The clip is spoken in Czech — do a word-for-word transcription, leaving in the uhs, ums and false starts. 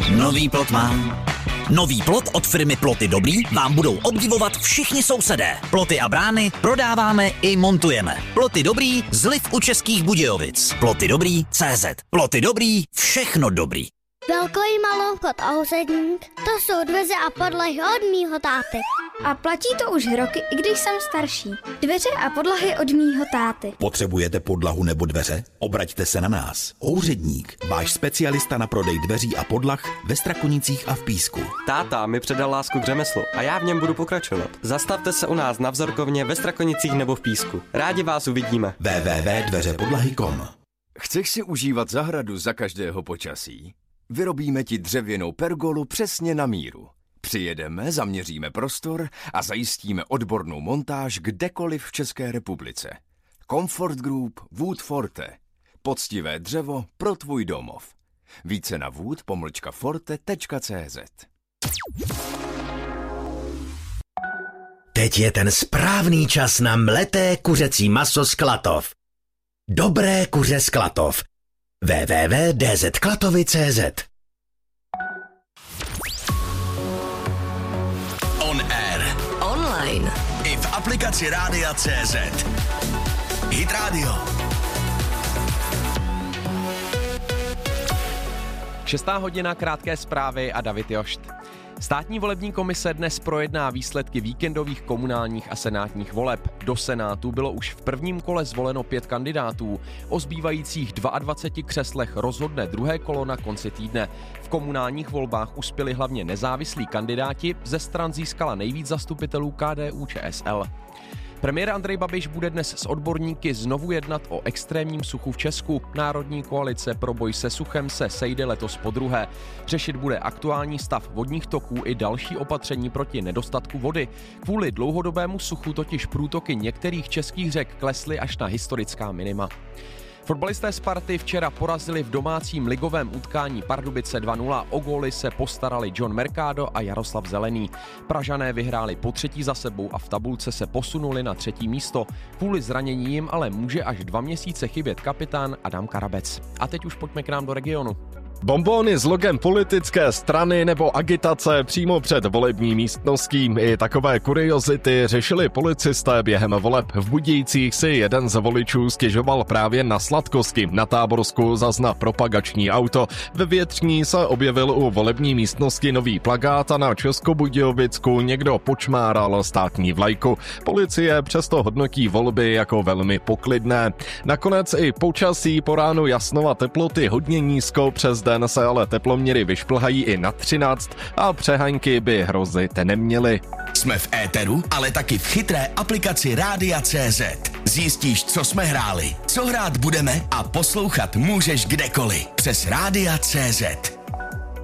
Nový plot mám. Nový plot od firmy Ploty Dobrý vám budou obdivovat všichni sousedé. Ploty a brány prodáváme i montujeme. Ploty Dobrý, zliv u Českých Budějovic. Ploty Dobrý tečka cé zet. Ploty Dobrý, všechno dobrý. Velký malochod a úředník, to jsou dveře a podlahy od mýho táty. A platí to už roky, i když jsem starší. Dveře a podlahy od mýho táty. Potřebujete podlahu nebo dveře? Obraťte se na nás. Úředník, váš specialista na prodej dveří a podlah ve Strakonicích a v Písku. Táta mi předal lásku k řemeslu a já v něm budu pokračovat. Zastavte se u nás na Vzorkovně ve Strakonicích nebo v Písku. Rádi vás uvidíme. w w w tečka dveře podlahy tečka com. Chceš si užívat zahradu za každého počasí? Vyrobíme ti dřevěnou pergolu přesně na míru. Přijedeme, zaměříme prostor a zajistíme odbornou montáž kdekoliv v České republice. Comfort Group Wood Forte. Poctivé dřevo pro tvůj domov. Více na wood pomlčka forte tečka cé zet. Teď je ten správný čas na mleté kuřecí maso z Klatov. Dobré kuře z Klatov. w w w tečka d z klatovy tečka cé zet. On air. Online. I v aplikaci Rádia tečka cé zet. Hit Radio. Šestá hodina, krátké zprávy a David Jošt. Státní volební komise dnes projedná výsledky víkendových komunálních a senátních voleb. Do Senátu bylo už v prvním kole zvoleno pět kandidátů. O zbývajících dvaceti dvou křeslech rozhodne druhé kolo na konci týdne. V komunálních volbách uspěli hlavně nezávislí kandidáti, ze stran získala nejvíc zastupitelů K D U Č S L. Premiér Andrej Babiš bude dnes s odborníky znovu jednat o extrémním suchu v Česku. Národní koalice pro boj se suchem se sejde letos podruhé. Řešit bude aktuální stav vodních toků i další opatření proti nedostatku vody. Kvůli dlouhodobému suchu totiž průtoky některých českých řek klesly až na historická minima. Fotbalisté Sparty včera porazili v domácím ligovém utkání Pardubice dva nula. O góly se postarali John Mercado a Jaroslav Zelený. Pražané vyhráli po třetí za sebou a v tabulce se posunuli na třetí místo. Kvůli zranění jim ale může až dva měsíce chybět kapitán Adam Karabec. A teď už pojďme k nám do regionu. Bonbóny s logem politické strany nebo agitace přímo před volební místností. I takové kuriozity řešili policisté během voleb. V Budějcích si jeden z voličů stěžoval právě na sladkosti. Na Táborsku zazna propagační auto. Ve Větřní se objevil u volební místnosti nový plakát a na Českobudějovicku někdo počmáral státní vlajku. Policie přesto hodnotí volby jako velmi poklidné. Nakonec i počasí, po ránu jasno a teploty hodně nízko, přes den se ale teploměry vyšplhají i na třináct a přehaňky by hrozit neměly. Jsme v éteru, ale taky v chytré aplikaci Rádia tečka cé zet. Zjistíš, co jsme hráli, co hrát budeme a poslouchat můžeš kdekoliv přes Rádia tečka cé zet.